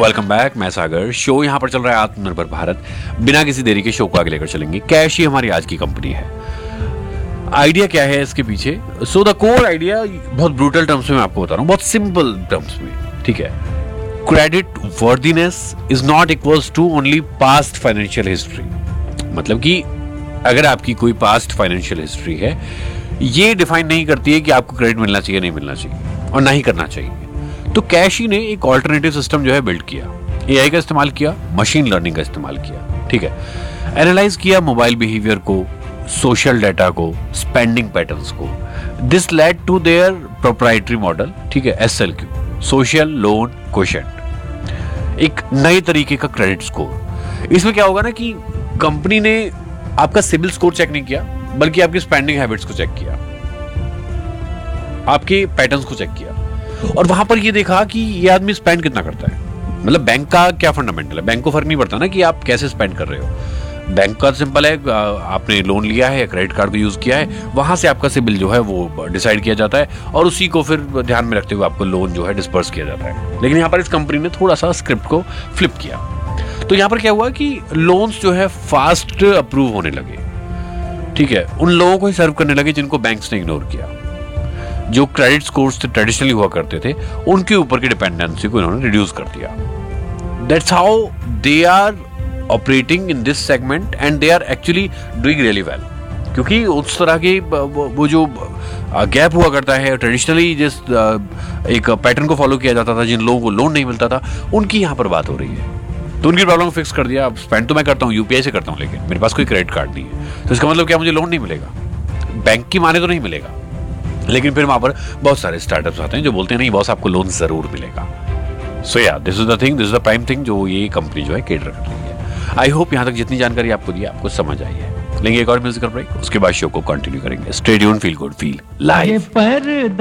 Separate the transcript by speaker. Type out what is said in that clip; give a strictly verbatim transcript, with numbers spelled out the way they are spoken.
Speaker 1: Welcome back, मैं सागर। Show यहाँ पर चल रहा है आत्मनिर्भर भारत। बिना किसी देरी के शो को आगे लेकर चलेंगे। कैश ही हमारी आज की कंपनी है। आइडिया क्या है इसके पीछे? सो द कोर आइडिया बहुत ब्रूटल टर्म्स में मैं आपको बता रहा हूँ, बहुत सिंपल टर्म्स में, ठीक है। Credit worthiness is not equals to only past financial history. मतलब कि अगर आपकी कोई पास्ट फाइनेंशियल हिस्ट्री है, ये डिफाइन नहीं करती है कि आपको क्रेडिट मिलना चाहिए नहीं मिलना चाहिए और नहीं करना चाहिए। तो कैशी ने एक ऑल्टरनेटिव सिस्टम जो है बिल्ड किया। एआई का इस्तेमाल किया, मशीन लर्निंग का इस्तेमाल किया, ठीक है। एनालाइज किया मोबाइल बिहेवियर को, सोशल डाटा को, स्पेंडिंग पैटर्न्स को। This led to their proprietary model, ठीक है, एसएलक्यू, सोशल लोन क्वोशिएंट, एक नए तरीके का क्रेडिट स्कोर। इसमें क्या होगा ना कि कंपनी ने आपका सिबिल स्कोर चेक नहीं किया, बल्कि आपकी स्पेंडिंग हैबिट्स को चेक किया, आपके पैटर्न्स को चेक किया, और वहां पर ये देखा कि ये आदमी स्पेंड कितना करता है। मतलब बैंक का क्या फंडामेंटल है, बैंक को फर्क नहीं पड़ता ना कि आप कैसे स्पेंड कर रहे हो। बैंक का सिंपल है, आपने लोन लिया है, क्रेडिट कार्ड भी यूज किया है, वहां से आपका सिबिल जो है वो डिसाइड किया जाता है और उसी को फिर ध्यान में रखते हुए आपको लोन जो है डिस्पर्स किया जाता है। लेकिन यहाँ पर इस कंपनी ने थोड़ा सा स्क्रिप्ट को फ्लिप किया। तो यहाँ पर क्या हुआ कि लोन्स जो है फास्ट अप्रूव होने लगे, ठीक है। उन लोगों को ही सर्व करने लगे जिनको बैंक्स ने इग्नोर किया। जो क्रेडिट स्कोर्स ट्रेडिशनली हुआ करते थे, उनके ऊपर की डिपेंडेंसी को इन्होंने रिड्यूस कर दिया। That's how they are operating in this segment and they are actually doing really well. क्योंकि उस तरह की वो जो गैप हुआ करता है, ट्रेडिशनली जिस एक पैटर्न को फॉलो किया जाता था, जिन लोगों को लोन नहीं मिलता था, उनकी यहाँ पर बात हो रही है। तो उनकी प्रॉब्लम फिक्स कर दिया। अब स्पेंड तो मैं करता हूँ, यूपीआई से करता हूँ, लेकिन मेरे पास कोई क्रेडिट कार्ड नहीं है। तो इसका मतलब क्या, मुझे लोन नहीं मिलेगा, बैंक की माने तो नहीं मिलेगा। लेकिन फिर वहां पर बहुत सारे स्टार्टअप्स आते हैं जो बोलते हैं नहीं बॉस, आपको लोन जरूर मिलेगा। सो या this is the thing, this is the prime thing जो ये कंपनी जो है कैटर कर रही है। आई होप यहाँ तक जितनी जानकारी आपको दी आपको समझ आई है। लेंगे एक और म्यूजिकल ब्रेक, उसके बाद शो को कंटिन्यू करेंगे। Stay tuned, feel good, feel live.